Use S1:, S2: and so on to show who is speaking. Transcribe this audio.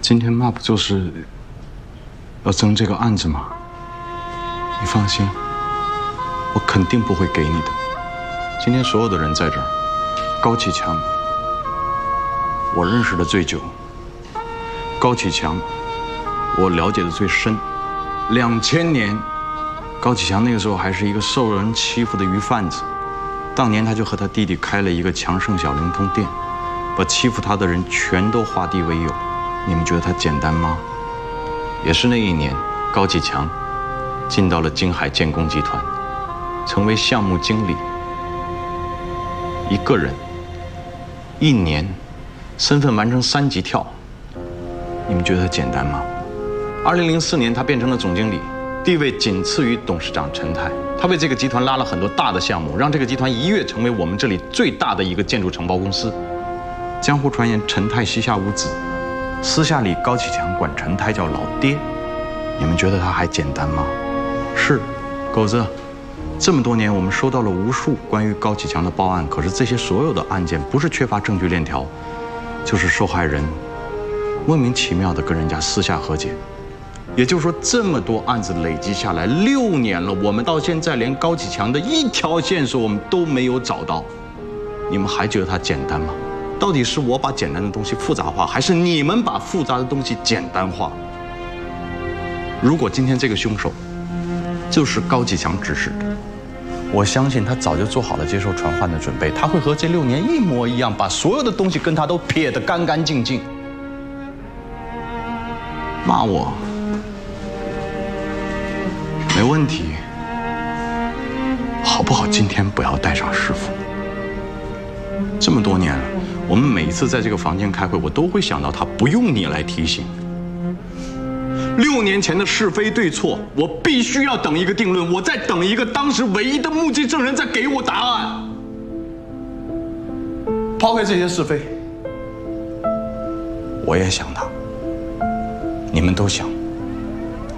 S1: 今天嘛不就是要争这个案子吗？你放心，我肯定不会给你的。今天所有的人在这儿，高启强，我认识的最久；高启强，我了解的最深。2000年，高启强那个时候还是一个受人欺负的鱼贩子，当年他就和他弟弟开了一个强盛小灵通店，把欺负他的人全都化敌为友。你们觉得他简单吗？也是那一年，高启强进到了京海建工集团，成为项目经理。一个人1年身份完成3级跳，你们觉得他简单吗？2004年他变成了总经理，地位仅次于董事长陈泰。他为这个集团拉了很多大的项目，让这个集团一跃成为我们这里最大的一个建筑承包公司。江湖传言陈泰膝下无子，私下里高启强管陈泰叫老爹。你们觉得他还简单吗？是，狗子，这么多年我们收到了无数关于高启强的报案，可是这些所有的案件不是缺乏证据链条，就是受害人莫名其妙的跟人家私下和解。也就是说，这么多案子累积下来6年了，我们到现在连高启强的一条线索我们都没有找到。你们还觉得它简单吗？到底是我把简单的东西复杂化，还是你们把复杂的东西简单化？如果今天这个凶手就是高启强指使的，我相信他早就做好了接受传唤的准备，他会和这6年一模一样，把所有的东西跟他都撇得干干净净。骂我没问题，好不好？今天不要带上师傅。这么多年了，我们每一次在这个房间开会，我都会想到他，不用你来提醒。6年前的是非对错，我必须要等一个定论，我在等一个当时唯一的目击证人在给我答案。抛开这些是非，我也想他，你们都想。